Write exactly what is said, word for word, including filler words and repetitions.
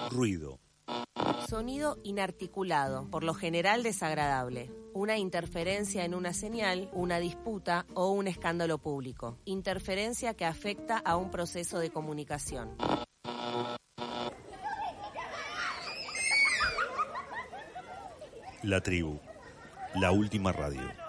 Ruido. Sonido inarticulado, por lo general desagradable. Una interferencia en una señal, una disputa o un escándalo público. Interferencia que afecta a un proceso de comunicación. La tribu. La última radio.